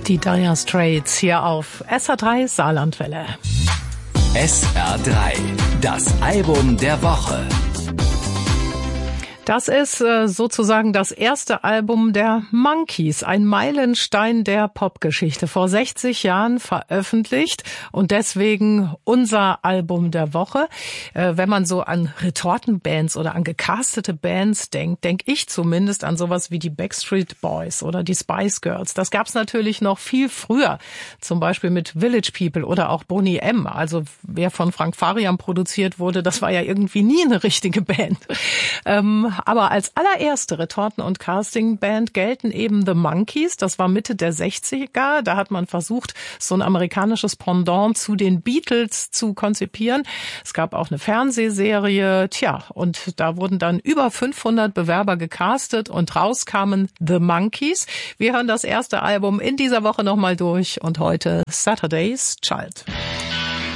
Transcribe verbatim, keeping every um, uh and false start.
Die Dire Straits hier auf S R drei Saarlandwelle. S R drei, das Album der Woche. Das ist äh, sozusagen das erste Album der Monkees, ein Meilenstein der Popgeschichte, vor sechzig Jahren veröffentlicht und deswegen unser Album der Woche. Äh, wenn man so an Retortenbands oder an gecastete Bands denkt, denke ich zumindest an sowas wie die Backstreet Boys oder die Spice Girls. Das gab's natürlich noch viel früher, zum Beispiel mit Village People oder auch Boney M. Also wer von Frank Farian produziert wurde, das war ja irgendwie nie eine richtige Band. Ähm, Aber als allererste Retorten- und Casting-Band gelten eben The Monkees. Das war Mitte der sechziger. Da hat man versucht, so ein amerikanisches Pendant zu den Beatles zu konzipieren. Es gab auch eine Fernsehserie. Tja, und da wurden dann über fünfhundert Bewerber gecastet und raus kamen The Monkees. Wir hören das erste Album in dieser Woche nochmal durch und heute Saturday's Child.